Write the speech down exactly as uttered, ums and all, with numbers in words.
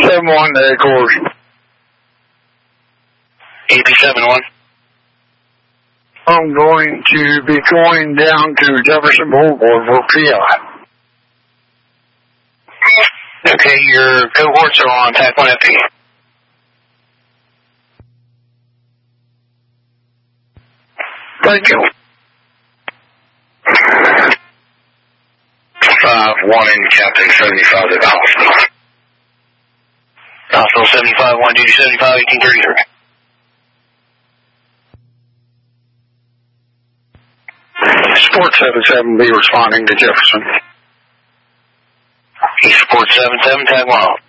seven one to headquarters. A P seven one. I'm going to be going down to Jefferson Boulevard for P I. Okay, your cohorts are on Pack one F P. Thank you. five one in Captain seventy-five at the hospital. Hospital seventy-five, one duty seventy-five, eighteen thirty-three. Sport seven seven, be responding to Jefferson. East Sport seven seven, tag one.